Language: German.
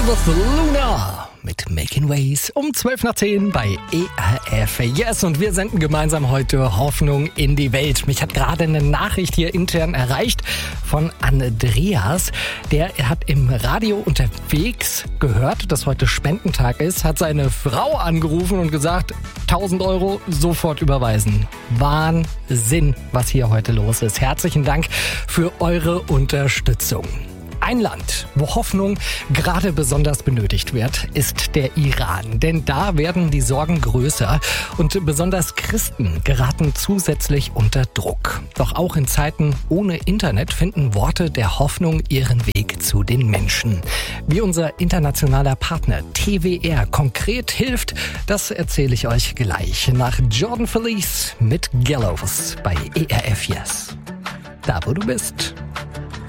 with Luna mit Making Ways um 12:10 bei ERF Yes. Und wir senden gemeinsam heute Hoffnung in die Welt. Mich hat gerade eine Nachricht hier intern erreicht von Andreas. Der hat im Radio unterwegs gehört, dass heute Spendentag ist, hat seine Frau angerufen und gesagt, 1.000 Euro sofort überweisen. Wahnsinn, was hier heute los ist. Herzlichen Dank für eure Unterstützung. Ein Land, wo Hoffnung gerade besonders benötigt wird, ist der Iran. Denn da werden die Sorgen größer und besonders Christen geraten zusätzlich unter Druck. Doch auch in Zeiten ohne Internet finden Worte der Hoffnung ihren Weg zu den Menschen. Wie unser internationaler Partner TWR konkret hilft, das erzähle ich euch gleich nach Jordan Felice mit Gallows bei ERF Yes. Da, wo du bist.